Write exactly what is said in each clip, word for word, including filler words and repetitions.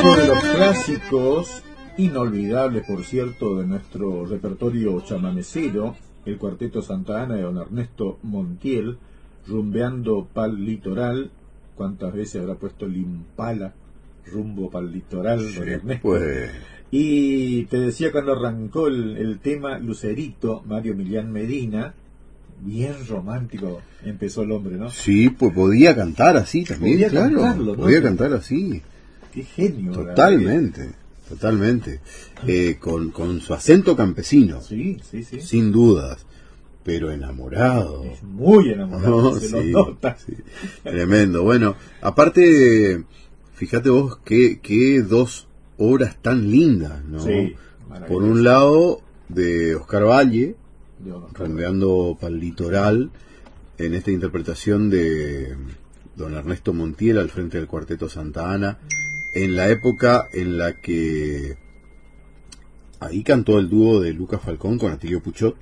Uno de los clásicos, inolvidables por cierto, de nuestro repertorio chamamecero, el Cuarteto Santa Ana de don Ernesto Montiel, rumbeando pa'l litoral. ¿Cuántas veces habrá puesto el Impala rumbo pa'l litoral, Sí, don Ernesto? pues. Y te decía cuando arrancó el, el tema Lucerito, Mario Millán Medina, bien romántico empezó el hombre, ¿no? Sí, pues podía cantar así también, Podía claro. cantarlo, ¿no? Podía cantar así. Qué genio. Totalmente, totalmente. Eh, con, con su acento campesino. Sí, sí, sí. Sin dudas. Pero enamorado. Es muy enamorado, No, se sí, lo nota. sí. Tremendo. Bueno, aparte, fíjate vos qué, qué dos obras tan lindas, ¿no? Sí, por un lado, de Oscar Valle, Yo, rumbeando para el litoral, en esta interpretación de don Ernesto Montiel al frente del Cuarteto Santa Ana, en la época en la que ahí cantó el dúo de Lucas Falcón con Atilio Puchot,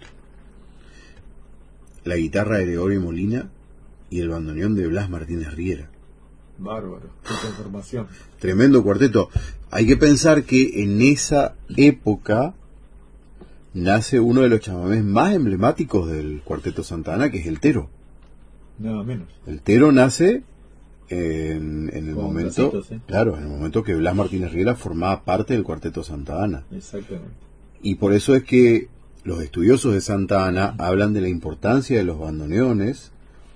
la guitarra de Gregorio Molina y el bandoneón de Blas Martínez Riera. Bárbaro, qué información. Tremendo cuarteto. Hay que pensar que en esa época nace uno de los chamamés más emblemáticos del Cuarteto Santa Ana, que es el Tero. Nada menos. El Tero nace en, en el Con momento, bracitos, ¿eh? claro, en el momento que Blas Martínez Riera formaba parte del Cuarteto Santa Ana. Exactamente. Y por eso es que los estudiosos de Santa Ana hablan de la importancia de los bandoneones.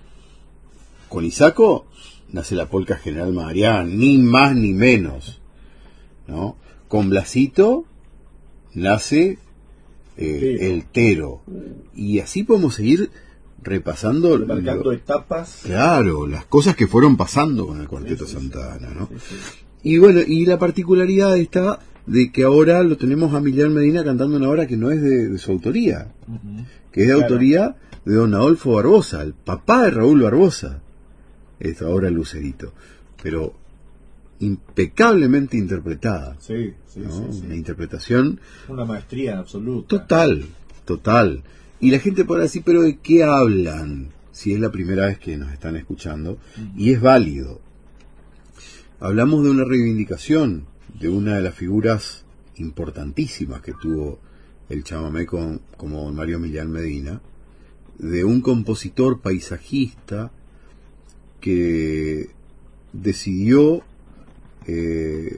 Con Isaco nace la polca General Magarián, ni más ni menos, ¿no? Con Blasito nace eh, Tero. el Tero. Y así podemos seguir repasando, Marcando lo, etapas. claro, las cosas que fueron pasando con el Cuarteto Sí, sí, Santa Ana, ¿no? Sí, sí. Y bueno, y la particularidad está de que ahora lo tenemos a Millán Medina cantando una obra que no es de, de su autoría, Uh-huh. que es de Claro. autoría de don Adolfo Barbosa, el papá de Raúl Barbosa, esta obra Lucerito, pero impecablemente interpretada, Sí, sí, ¿no? sí, sí. Una interpretación Una maestría absoluta. total, total. Y la gente podrá decir, pero ¿de qué hablan? Si es la primera vez que nos están escuchando, Uh-huh. y es válido. Hablamos de una reivindicación de una de las figuras importantísimas que tuvo el chamamé con, como Mario Millán Medina, de un compositor paisajista que decidió eh,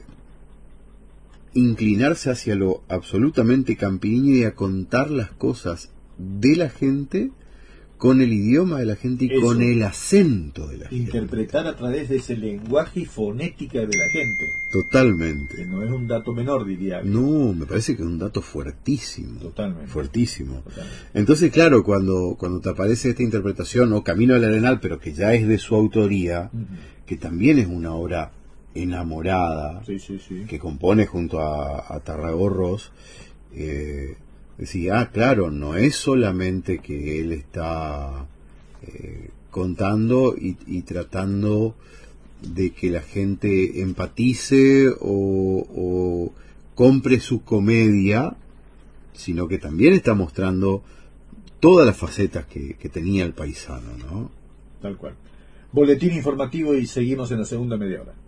inclinarse hacia lo absolutamente campirino y a contar las cosas de la gente con el idioma de la gente y Eso. con el acento de la Interpretar a través de ese lenguaje y fonética de la gente. gente. Totalmente. Que no es un dato menor, diría. No, me parece que es un dato fuertísimo. Totalmente. Fuertísimo. Totalmente. Entonces, claro, cuando, cuando te aparece esta interpretación, o Camino al Arenal, pero que ya es de su autoría, Uh-huh. que también es una obra enamorada, Sí, sí, sí. que compone junto a, a Tarragorros, eh, decía, ah, claro, no es solamente que él está eh, contando y, y tratando de que la gente empatice o, o compre su comedia, sino que también está mostrando todas las facetas que, que tenía el paisano, ¿no? Tal cual. Boletín informativo y seguimos en la segunda media hora.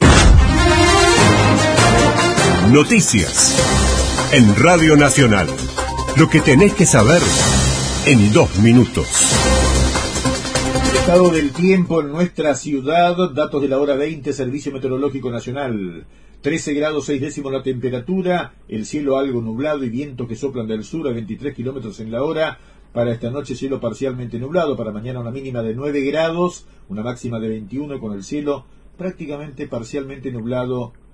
Noticias en Radio Nacional. Lo que tenés que saber en dos minutos. Estado del tiempo en nuestra ciudad, datos de la hora veinte, Servicio Meteorológico Nacional. trece grados seis décimos la temperatura, el cielo algo nublado y vientos que soplan del sur a veintitrés kilómetros en la hora. Para esta noche cielo parcialmente nublado, para mañana una mínima de nueve grados, una máxima de veintiuno con el cielo prácticamente parcialmente nublado